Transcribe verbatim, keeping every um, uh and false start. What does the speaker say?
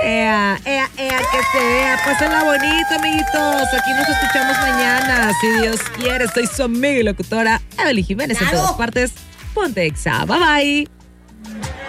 Ea, ea, ea, que se vea. Pásenla bonito, amiguitos. Aquí nos escuchamos mañana. Si Dios quiere, soy su amiga y locutora Evelyn Jiménez en todas partes. Ponte Exa. Bye, bye.